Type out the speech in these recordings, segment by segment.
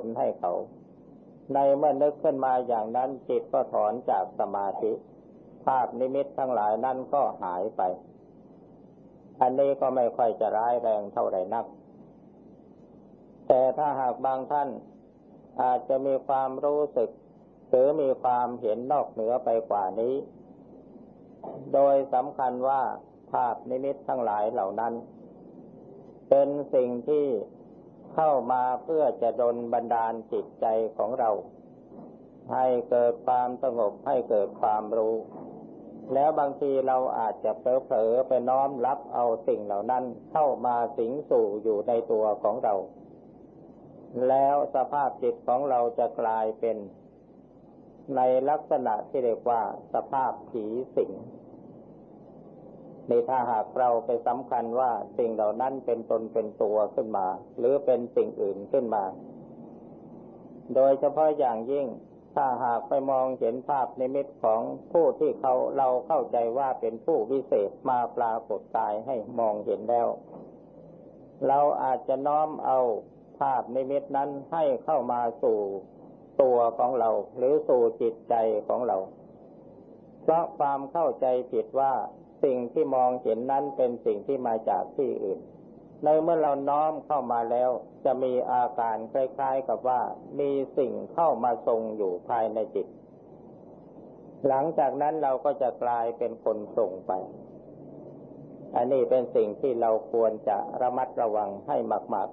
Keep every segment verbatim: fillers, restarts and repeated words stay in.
ให้เขาในเมื่อนึกขึ้นมาอย่างนั้นจิตก็ถอนจากสมาธิภาพนิมิตทั้งหลายนั้นก็หายไปอันนี้ก็ไม่ค่อยจะร้ายแรงเท่าไหร่นักแต่ถ้าหากบางท่านอาจจะมีความรู้สึกหรือมีความเห็นนอกเหนือไปกว่านี้โดยสำคัญว่าภาพนิมิตทั้งหลายเหล่านั้นเป็นสิ่งที่เข้ามาเพื่อจะดลบันดาลจิตใจของเราให้เกิดความสงบให้เกิดความรู้แล้วบางทีเราอาจจะเผลอๆไปน้อมรับเอาสิ่งเหล่านั้นเข้ามาสิงสู่อยู่ในตัวของเราแล้วสภาพจิตของเราจะกลายเป็นในลักษณะที่เรียกว่าสภาพผีสิงนี่ถ้าหากเราไปสำคัญว่าสิ่งเหล่านั้นเป็นตนเป็นตัวขึ้นมาหรือเป็นสิ่งอื่นขึ้นมาโดยเฉพาะอย่างยิ่งถ้าหากไปมองเห็นภาพนิมิตของผู้ที่เขาเราเข้าใจว่าเป็นผู้วิเศษมาปรากฏกายให้มองเห็นแล้วเราอาจจะน้อมเอาภาพนิมิตนั้นให้เข้ามาสู่ตัวของเราหรือสู่จิตใจของเราเพราะความเข้าใจผิดว่าสิ่งที่มองเห็นนั้นเป็นสิ่งที่มาจากที่อื่นในเมื่อเราน้อมเข้ามาแล้วจะมีอาการคล้ายๆกับว่ามีสิ่งเข้ามาทรงอยู่ภายในจิตหลังจากนั้นเราก็จะกลายเป็นคนทรงไปอันนี้เป็นสิ่งที่เราควรจะระมัดระวังให้มาก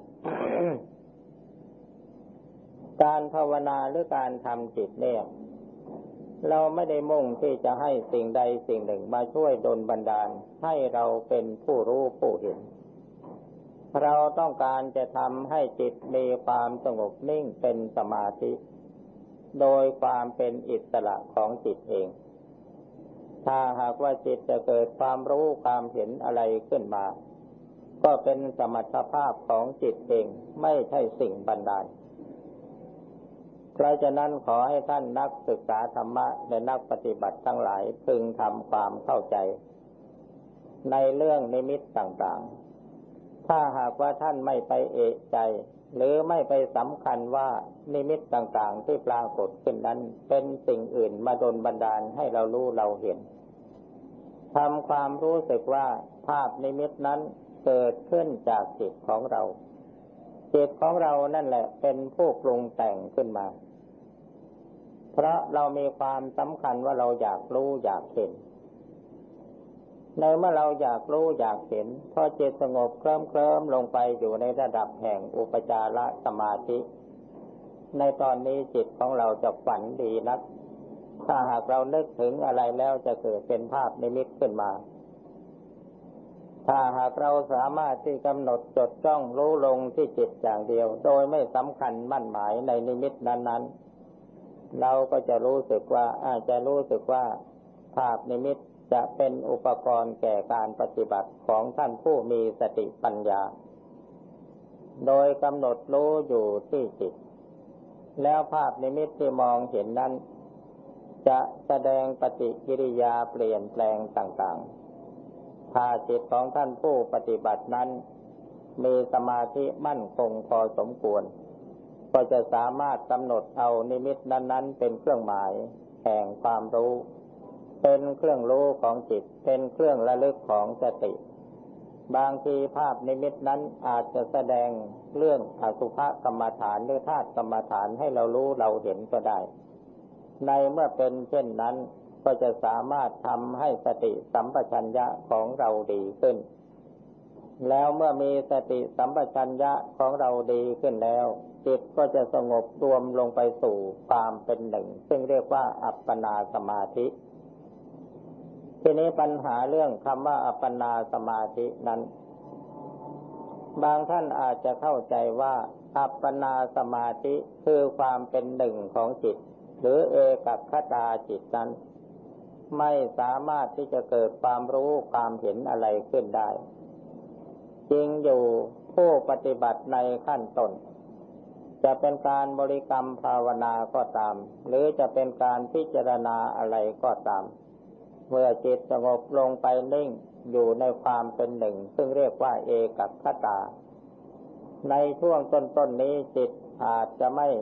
ๆ การภาวนาหรือการทำจิตเนี่ยเราไม่ได้มุ่งที่จะให้สิ่งใดสิ่งหนึ่งมาช่วยดลบันดาลให้เราเป็นผู้รู้ผู้เห็นเราต้องการจะทำให้จิตมีความสงบนิ่งเป็นสมาธิโดยความเป็นอิสระของจิตเองถ้าหากว่าจิตจะเกิดความรู้ความเห็นอะไรขึ้นมาก็เป็นสมรรถภาพของจิตเองไม่ใช่สิ่งบันดาลเพราะฉะนั้นขอให้ท่านนักศึกษาธรรมะและนักปฏิบัติทั้งหลายพึงทำความเข้าใจในเรื่องนิมิตต่างๆถ้าหากว่าท่านไม่ไปเอะใจหรือไม่ไปสำคัญว่านิมิตต่างๆที่ปรากฏขึ้นนั้นเป็นสิ่งอื่นมาดลบันดาลให้เรารู้เราเห็นทำความรู้สึกว่าภาพนิมิตนั้นเกิดขึ้นจากจิตของเราจิตของเรานั่นแหละเป็นผู้ปรุงแต่งขึ้นมาเพราะเรามีความสำคัญว่าเราอยากรู้อยากเห็นในเมื่อเราอยากรู้อยากเห็นพอจิตสงบเคลิ้มเคลิ้มลงไปอยู่ในระดับแห่งอุปจารสมาธิในตอนนี้จิตของเราจะฝันดีนักถ้าหากเรานึกถึงอะไรแล้วจะเกิดเป็นภาพนิมิตขึ้นมาถ้าหากเราสามารถที่กำหนดจดจ้องรู้ลงที่จิตอย่างเดียวโดยไม่สำคัญมั่นหมายในนิมิตนั้นๆเราก็จะรู้สึกว่าอาจจะรู้สึกว่าภาพนิมิตจะเป็นอุปกรณ์แก่การปฏิบัติของท่านผู้มีสติปัญญาโดยกำหนดรู้อยู่ที่จิตแล้วภาพนิมิตที่มองเห็นนั้นจะแสดงปฏิกิริยาเปลี่ยนแปลงต่างๆถ้าจิตของท่านผู้ปฏิบัตินั้นมีสมาธิมั่นคงพอสมควรก็จะสามารถกำหนดเอานิมิตนั้นๆเป็นเครื่องหมายแห่งความรู้เป็นเครื่องรู้ของจิตเป็นเครื่องระลึกของสติบางทีภาพนิมิตนั้นอาจจะแสดงเรื่องอสุภกรรมฐานหรือธาตุกรรมฐานให้เรารู้เราเห็นก็ได้ในเมื่อเป็นเช่นนั้นก็จะสามารถทำให้สติสัมปชัญญะของเราดีขึ้นแล้วเมื่อมีสติสัมปชัญญะของเราดีขึ้นแล้วจิตก็จะสงบรวมลงไปสู่ความเป็นหนึ่งซึ่งเรียกว่าอัปปนาสมาธิทีนี้ปัญหาเรื่องคำว่าอัปปนาสมาธินั้นบางท่านอาจจะเข้าใจว่าอัปปนาสมาธิคือความเป็นหนึ่งของจิตหรือเอกัคคตาจิตนั้นไม่สามารถที่จะเกิดความรู้ความเห็นอะไรขึ้นได้จริงอยู่ผู้ปฏิบัติในขั้นต้นจะเป็นการบริกรรมภาวนาก็ตามหรือจะเป็นการพิจารณาอะไรก็ตามเมื่อจิตสงบลงไปนิ่งอยู่ในความเป็นหนึ่งซึ่งเรียกว่าเอกัคคตาในช่วงต้นๆ นี้จิตอาจจะไม่